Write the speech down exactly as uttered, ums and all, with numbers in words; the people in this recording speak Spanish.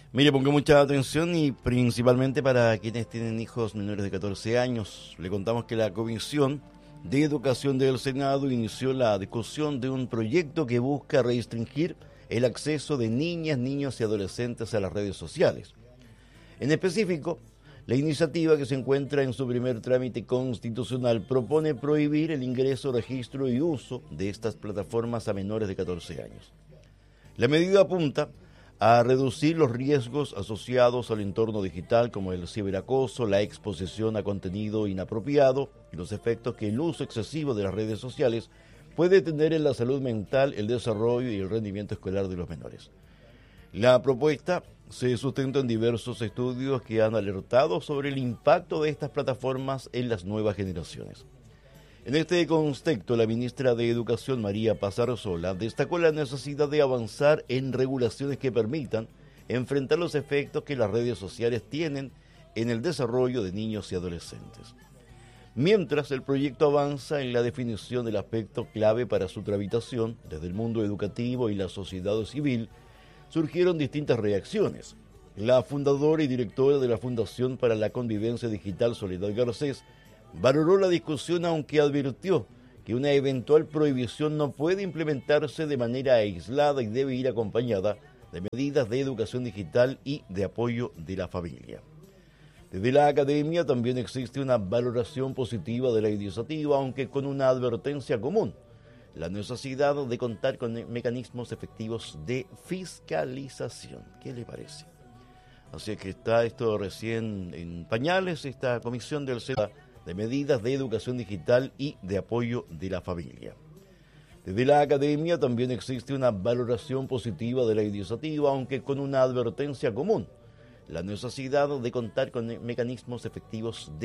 Mire, ponga mucha atención y principalmente para quienes tienen hijos menores de catorce años. Le contamos que la Comisión de Educación del Senado inició la discusión de un proyecto que busca restringir el acceso de niñas, niños y adolescentes a las redes sociales. En específico, la iniciativa, que se encuentra en su primer trámite constitucional, propone prohibir el ingreso, registro y uso de estas plataformas a menores de catorce años. La medida apunta a reducir los riesgos asociados al entorno digital, como el ciberacoso, la exposición a contenido inapropiado y los efectos que el uso excesivo de las redes sociales puede tener en la salud mental, el desarrollo y el rendimiento escolar de los menores. La propuesta se sustenta en diversos estudios que han alertado sobre el impacto de estas plataformas en las nuevas generaciones. En este contexto, la ministra de Educación, María Paz Arzola, destacó la necesidad de avanzar en regulaciones que permitan enfrentar los efectos que las redes sociales tienen en el desarrollo de niños y adolescentes. Mientras el proyecto avanza en la definición del aspecto clave para su tramitación, desde el mundo educativo y la sociedad civil, surgieron distintas reacciones. La fundadora y directora de la Fundación para la Convivencia Digital, Soledad Garcés, valoró la discusión, aunque advirtió que una eventual prohibición no puede implementarse de manera aislada y debe ir acompañada de medidas de educación digital y de apoyo de la familia. Desde la academia también existe una valoración positiva de la iniciativa, aunque con una advertencia común: la necesidad de contar con mecanismos efectivos de fiscalización. ¿Qué le parece? Así que está esto recién en pañales, esta comisión del Senado de medidas de educación digital y de apoyo de la familia. Desde la academia también existe una valoración positiva de la iniciativa, aunque con una advertencia común: la necesidad de contar con mecanismos efectivos de